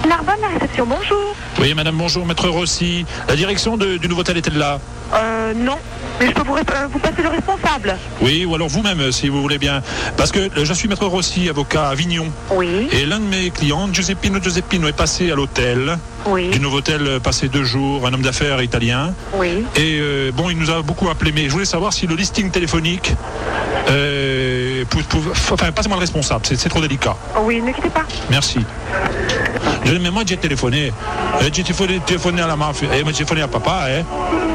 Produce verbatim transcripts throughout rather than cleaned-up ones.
Narbonne, la réception, bonjour. Oui, madame, bonjour, maître Rossi. La direction de, du nouveau hôtel est-elle là? Euh, non. Mais je peux vous, euh, vous passer le responsable. Oui, ou alors vous-même, si vous voulez bien. Parce que euh, je suis maître Rossi, avocat à Avignon. Oui. Et l'un de mes clients, Giuseppino Giuseppino, est passé à l'hôtel. Oui. Du nouveau hôtel, euh, passé deux jours, un homme d'affaires italien. Oui. Et euh, bon, il nous a beaucoup appelé, mais je voulais savoir si le listing téléphonique... Euh, pour, pour, enfin, passez-moi le responsable, c'est, c'est trop délicat. Oui, ne quittez pas. Merci. Je, mais moi, j'ai téléphoné. Euh, J'ai téléphoné, téléphoné à la mafia. Et moi, j'ai téléphoné à papa. Hein.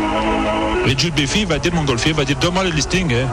Et Jules Béfi va dire, Montgolfier va dire, donne-moi le listing. Hein.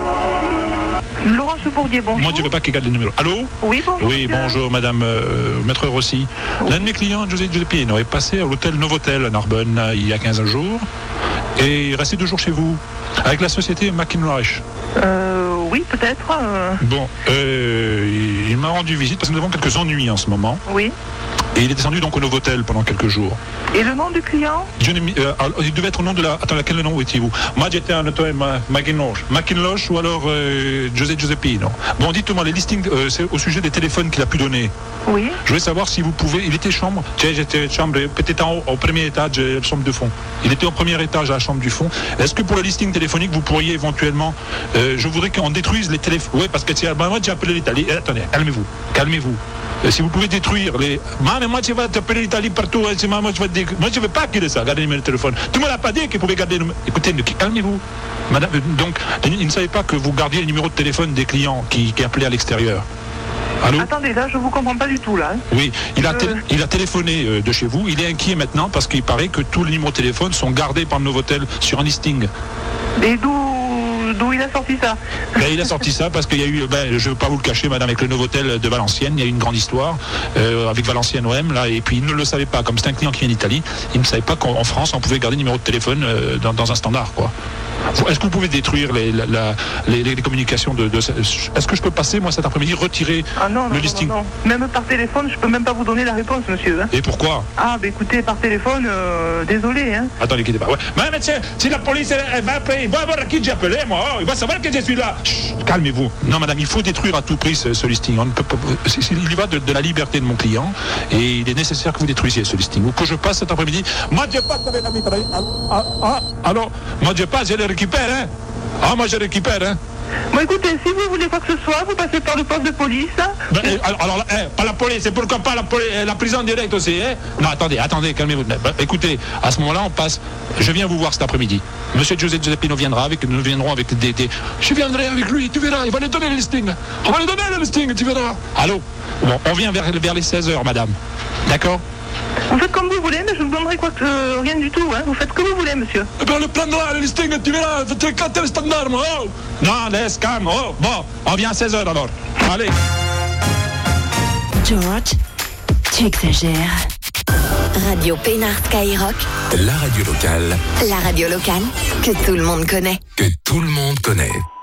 Laurence Bourdier, bonjour. Moi, je ne veux pas qu'il garde le numéro. Allô? Oui, bonjour. Oui, monsieur. bonjour, madame euh, maître Rossi. Oui. L'un de mes clients, José Giuseppino, est passé à l'hôtel Novotel à Narbonne il y a quinze jours. Et il est resté deux jours chez vous, avec la société McIntosh. Euh, oui, peut-être. Euh... Bon, euh, il, il m'a rendu visite parce que nous avons quelques ennuis en ce moment. Oui. Et il est descendu donc au Novotel pendant quelques jours. Et le nom du client? Je euh, il devait être au nom de la... Attends, quel nom étiez-vous? Moi, j'étais un hôtel McIntosh. McIntosh ou alors euh, José Giuseppino. Bon, dites-moi, les listings, euh, c'est au sujet des téléphones qu'il a pu donner. Oui. Je voulais savoir si vous pouvez... Il était chambre... Tiens, j'étais chambre... Peut-être en haut, au premier étage, la chambre de fond. Il était au premier étage à la chambre du fond. Est-ce que pour le listing téléphonique, vous pourriez éventuellement... Euh, je voudrais qu'on détruise les téléphones... Oui, parce que c'est... Moi, j'ai appelé l'Italie. Eh, attendez, calmez-vous. Calmez-vous. Euh, si vous pouvez détruire les... Mais moi, je vais t'appeler l'Italie partout. Moi, je vais dire... Moi, je ne veux pas qu'il ait ça, garder le numéro de téléphone. Tu ne me l'as pas dit qu'il pouvait garder le numéro... Écoutez, calmez-vous. Madame, donc, il ne savait pas que vous gardiez le numéro de téléphone des clients qui, qui appelaient à l'extérieur. Allô? Attendez, là, je vous comprends pas du tout, là. Hein. Oui, il a, euh... tél- il a téléphoné euh, de chez vous. Il est inquiet maintenant parce qu'il paraît que tous les numéros de téléphone sont gardés par le Novotel sur un listing. Et d'où... D'où il a sorti ça? Ben, il a sorti ça parce qu'il y a eu, ben, je ne veux pas vous le cacher, madame, avec le Novotel de Valenciennes, il y a eu une grande histoire euh, avec Valenciennes O M, là, et puis il ne le savait pas, comme c'est un client qui vient d'Italie, il ne savait pas qu'en France, on pouvait garder le numéro de téléphone euh, dans, dans un standard, quoi. Est-ce que vous pouvez détruire les, la, la, les, les communications de, de... Est-ce que je peux passer, moi, cet après-midi, retirer ah non, non, le listing? non, non. Même par téléphone, je peux même pas vous donner la réponse, monsieur. Hein. Et pourquoi? Ah, ben écoutez, par téléphone, euh, désolé. Hein. Attendez, quittez pas. Ouais. Mais, mais si la police, elle, elle va appeler, il va voir à qui j'ai appelé, moi. Oh, il va savoir que je suis là. Chut, calmez-vous. Non, madame, il faut détruire à tout prix ce, ce listing. On ne peut pas, il y va de, de la liberté de mon client et il est nécessaire que vous détruisiez ce listing. Ou que je passe cet après-midi. Moi, je passe avec la mitraille. Ah, ah, alors, moi, je passe, je le récupère, hein. Ah, moi, je récupère, hein. Bon, écoutez, si vous voulez quoi que ce soit, vous passez par le poste de police. Hein. Ben, alors, alors eh, pas la police, c'est pourquoi pas la, police, la prison directe aussi, hein. Non, attendez, attendez, calmez-vous. Ben, écoutez, à ce moment-là, on passe. Je viens vous voir cet après-midi. Monsieur José Giuseppino viendra avec, nous viendrons avec des, des... Je viendrai avec lui, tu verras, il va lui donner le listing. On va lui donner le listing, tu verras. Allô? Bon, on vient vers, vers les seize heures, madame. D'accord? Vous faites comme vous voulez, mais je ne vous donnerai quoi que, euh, rien du tout. Hein. Vous faites comme vous voulez, monsieur. Eh ben, le plan noir, le listing, tu verras, tu éclater le standard, moi. Oh. Non, laisse, calme. Oh, bon, on vient à seize heures alors. Allez. George, tu exagères. Radio Pénard Skyrock. La radio locale. La radio locale que tout le monde connaît. Que tout le monde connaît.